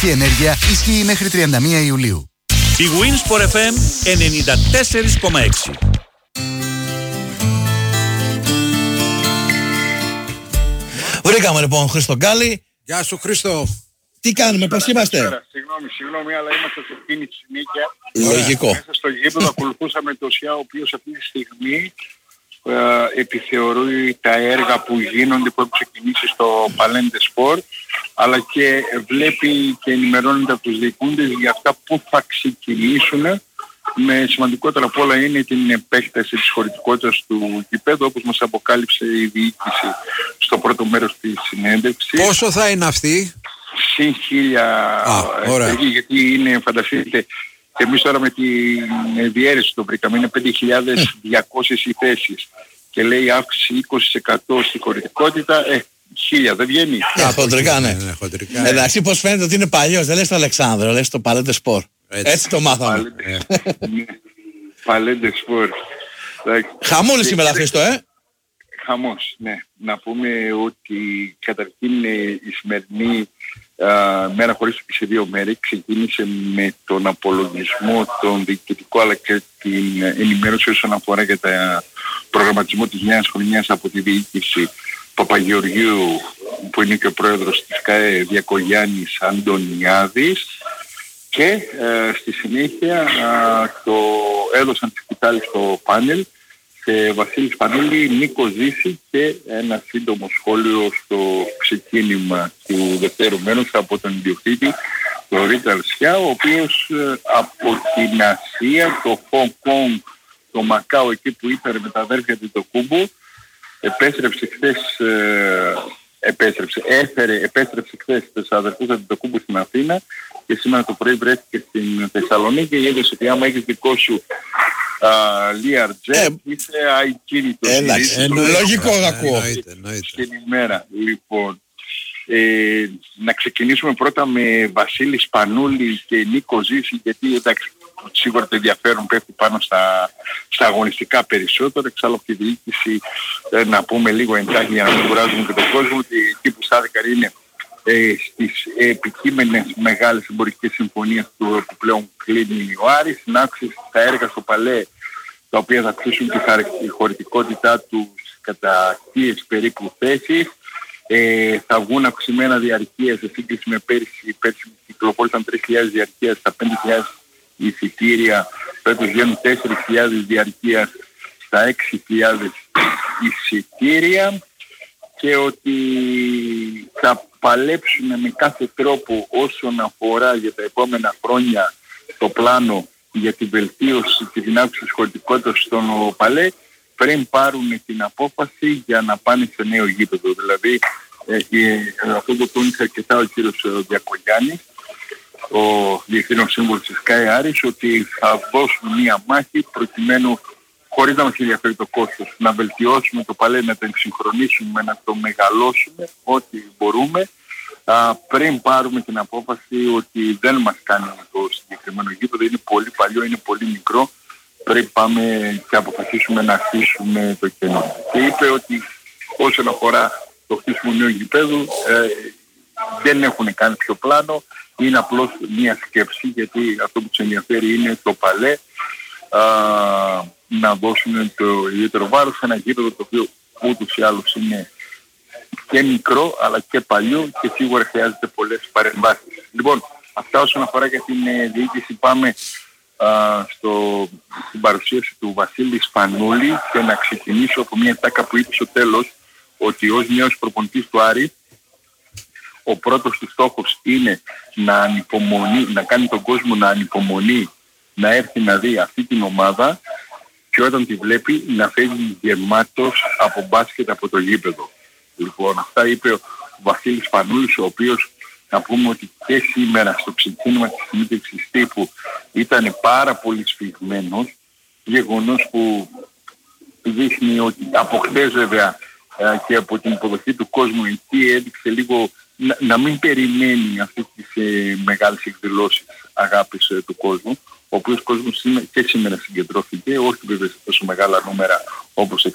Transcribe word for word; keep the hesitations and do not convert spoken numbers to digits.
ηλεκτρική ενέργεια ισχύει μέχρι τριάντα μία Ιουλίου. Η Winsport εφ εμ ενενήντα τέσσερα κόμμα έξι. Βρήκαμε λοιπόν Χρήστο Γκάλη. Γεια σου Χρήστο. Τι κάνουμε, πώς είμαστε? Συγγνώμη, συγγνώμη, αλλά είμαστε σε κίνηση συνέχεια. Λογικό. Μέσα στο γήπεδο ακολουθούσαμε το ΣΙΑ, ο οποίος αυτή τη στιγμή ε, επιθεωρεί τα έργα που γίνονται, που έχουν ξεκινήσει στο Παλέντε Σπορ, αλλά και βλέπει και ενημερώνεται από τους διοικούντες για αυτά που θα ξεκινήσουν. Με σημαντικότερα απ' όλα είναι την επέκταση της χωρητικότητας του γηπέδου, όπως μας αποκάλυψε η διοίκηση στο πρώτο μέρος της συνέντευξης. Πόσο θα είναι αυτή? Συν χίλια, γιατί είναι, φανταστείτε, εμείς τώρα με τη διαίρεση το βρήκαμε, είναι πέντε χιλιάδες διακόσιες οι θέσεις και λέει αύξηση είκοσι τοις εκατό στη χωρητικότητα, ε, χίλια δεν βγαίνει. Ναι, χοντρικά, ναι. Εντάξει, πως φαίνεται ότι είναι παλιός, δεν λες το Αλεξάνδρο, λες το Παλέντε Σπορ. Έτσι. Έτσι το μάθαμε. Παλέντε Σπορ. Χαμούλη σήμερα Χρήστο, ε. Χαμός, ναι. Να πούμε ότι καταρχήν η σημερινή α, μέρα χωρίς σε δύο μέρη ξεκίνησε με τον απολογισμό, τον διοικητικό αλλά και την ενημέρωση όσον αφορά για το προγραμματισμό της νέας χρονιάς από τη διοίκηση Παπαγεωργίου, που είναι και ο πρόεδρος της ΚΑΕ, Διακογιάννης Αντωνιάδης, και ε, στη συνέχεια α, το έδωσαν τη σκητάλη στο πάνελ σε Βασίλη Σπανούλη, Νίκο Ζήση και ένα σύντομο σχόλιο στο ξεκίνημα του δευτέρου μέρους από τον ιδιοκτήτη, τον Ρίτα Σιά, ο οποίος ε, από την Ασία, το Χονγκ Κονγκ, το Μακάο, εκεί που ήταν με τα αδέρφια του το Κούμπο, επέστρεψε χθες, ε, επέστρεψε, έφερε, επέστρεψε χθες τους αδερφούς του το Κούμπο στην Αθήνα και σήμερα το πρωί βρέθηκε στην Θεσσαλονίκη και είδες ότι άμα έχεις δικό σου Learjet, είσαι αικίνητος. Εντάξει, λογικό ακούω. Στην ημέρα. Λοιπόν, ε, να ξεκινήσουμε πρώτα με Βασίλη Σπανούλη και Νίκο Ζήση, γιατί εντάξει, σίγουρα το ενδιαφέρον πέφτει πάνω στα, στα αγωνιστικά περισσότερο. Εξάλλου από τη διοίκηση, ε, να πούμε λίγο εντάχει για να μην κουράζουμε και τον κόσμο, ότι εκεί που στάθηκαν είναι ε, στις επικείμενες μεγάλες εμπορικές συμφωνίες του που πλέον κλείνει ο Άρης, να άξιζε τα έργα στο Παλέ, τα οποία θα αυξήσουν τη χωρητικότητά τους κατά χίλιες περίπου θέσεις. Ε, θα βγουν αυξημένα διαρκεία σε σύγκριση με πέρσι. Πέρσι κυκλοφόρησαν τρεις χιλιάδες διαρκεία στα πέντε χιλιάδες εισιτήρια. Φέτος βγαίνουν τέσσερις χιλιάδες διαρκεία στα έξι χιλιάδες εισιτήρια, και ότι θα παλέψουν με κάθε τρόπο όσον αφορά για τα επόμενα χρόνια το πλάνο για την βελτίωση και την αύξηση της χωρητικότητας στον Παλέ, πριν πάρουν την απόφαση για να πάνε σε νέο γήπεδο. Δηλαδή, ε, ε, αυτό το τόνισε αρκετά ο κύριος Διακογιάννης, ο διευθύνων σύμβουλος της ΚΑΕ Άρης, ότι θα δώσουν μία μάχη προκειμένου, χωρίς να μας ενδιαφέρει το κόστος, να βελτιώσουμε το Παλέ, να το εξυγχρονίσουμε, να το μεγαλώσουμε ό,τι μπορούμε, α, πριν πάρουμε την απόφαση ότι δεν μας κάνει το συγκεκριμένο γήπεδο, είναι πολύ παλιό, είναι πολύ μικρό, πριν πάμε και αποφασίσουμε να χτίσουμε το κενό. Και είπε ότι όσον αφορά το χτίσιμο νέου γηπέδου, ε, δεν έχουν κάνει πιο πλάνο, είναι απλώς μια σκέψη, γιατί αυτό που τους ενδιαφέρει είναι το Παλέ, α, να δώσουν το ιδιαίτερο βάρος σε ένα γήπεδο το οποίο ούτως ή άλλως είναι και μικρό αλλά και παλιό και σίγουρα χρειάζεται πολλές παρεμβάσεις. Λοιπόν, αυτά όσον αφορά για την ε, διοίκηση. Πάμε α, στο, στην παρουσίαση του Βασίλη Σπανούλη και να ξεκινήσω από μια τάκα που είπε στο τέλος, ότι ως νέος προπονητής του Άρη ο πρώτος του στόχος είναι να ανυπομονεί, να κάνει τον κόσμο να ανυπομονεί να έρθει να δει αυτή την ομάδα και όταν τη βλέπει να φεύγει γεμάτος από μπάσκετ από το γήπεδο. Λοιπόν, αυτά είπε ο Βασίλης Σπανούλης, ο οποίος να πούμε ότι και σήμερα στο ξεκίνημα της συνέντευξης τύπου ήταν πάρα πολύ σφιγμένος, γεγονός που δείχνει ότι από χθες βέβαια και από την υποδοχή του κόσμου εκεί έδειξε λίγο να, να μην περιμένει αυτές τις ε, μεγάλες εκδηλώσεις αγάπης ε, του κόσμου, ο οποίος κόσμος και σήμερα συγκεντρώθηκε, όχι βέβαια σε τόσο μεγάλα νούμερα όπως